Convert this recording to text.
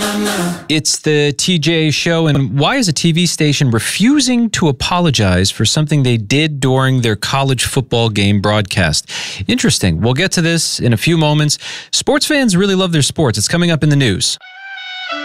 It's the TJ Show, and why is a TV station refusing to apologize for something they did during their college football game broadcast? Interesting. We'll get to this in a few moments. Sports fans really love their sports. It's coming up in the news.